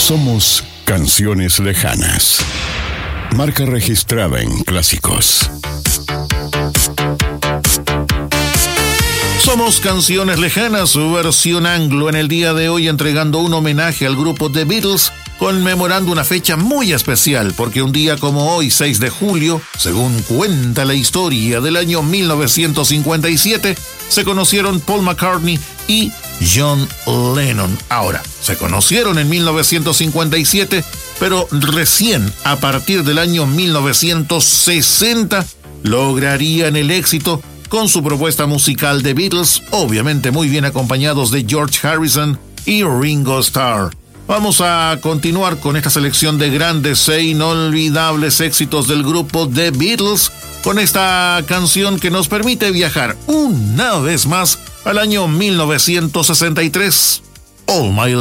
Somos Canciones Lejanas. Marca registrada en Clásicos. Somos Canciones Lejanas, su versión anglo, en el día de hoy entregando un homenaje al grupo The Beatles, conmemorando una fecha muy especial, porque un día como hoy, 6 de julio, según cuenta la historia del año 1957, se conocieron Paul McCartney y John Lennon. Ahora, se conocieron en 1957, pero recién a partir del año 1960 lograrían el éxito con su propuesta musical The Beatles, obviamente muy bien acompañados de George Harrison y Ringo Starr. Vamos a continuar con esta selección de grandes e inolvidables éxitos del grupo The Beatles, con esta canción que nos permite viajar una vez más al año 1963, All My